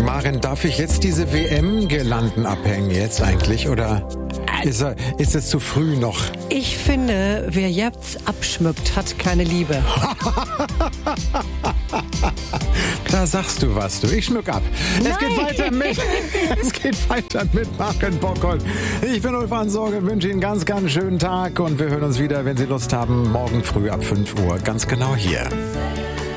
Maren, darf ich jetzt diese WM-Girlanden abhängen jetzt eigentlich? Oder ist es zu früh noch? Ich finde, wer jetzt abschmückt, hat keine Liebe. Da sagst du was, du. Ich schmück ab. Es geht weiter mit Maren Bockholdt. Ich bin Ulf Ansorge, wünsche Ihnen einen ganz, ganz schönen Tag und wir hören uns wieder, wenn Sie Lust haben, morgen früh ab 5 Uhr. Ganz genau hier.